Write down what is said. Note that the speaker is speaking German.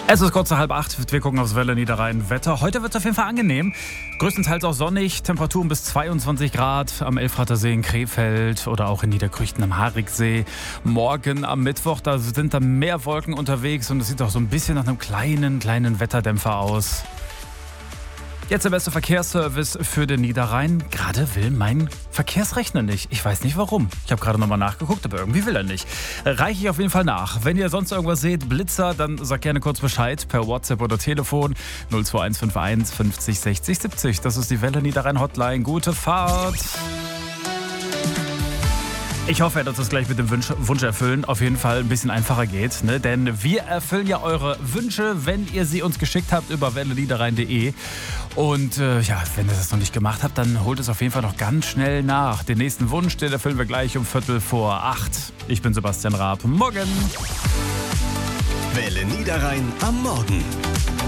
Es ist kurz nach 7:30. Wir gucken aufs Welle Niederrhein Wetter. Heute wird es auf jeden Fall angenehm. Größtenteils auch sonnig. Temperaturen bis 22 Grad am Elfrather See in Krefeld oder auch in Niederkrüchten am Hariksee. Morgen am Mittwoch, da sind dann mehr Wolken unterwegs und es sieht auch so ein bisschen nach einem kleinen Wetterdämpfer aus. Jetzt der beste Verkehrsservice für den Niederrhein. Gerade will mein Verkehrsrechner nicht. Ich weiß nicht warum. Ich habe gerade nochmal nachgeguckt, aber irgendwie will er nicht. Reiche ich auf jeden Fall nach. Wenn ihr sonst irgendwas seht, Blitzer, dann sagt gerne kurz Bescheid per WhatsApp oder Telefon 02151 50 60 70. Das ist die Welle Niederrhein Hotline. Gute Fahrt. Ich hoffe, dass es gleich mit dem Wunsch erfüllen auf jeden Fall ein bisschen einfacher geht, ne? Denn wir erfüllen ja eure Wünsche, wenn ihr sie uns geschickt habt über welleniederrhein.de. Und wenn ihr das noch nicht gemacht habt, dann holt es auf jeden Fall noch ganz schnell nach. Den nächsten Wunsch, den erfüllen wir gleich um 7:45. Ich bin Sebastian Raab. Morgen! Welle Niederrhein am Morgen.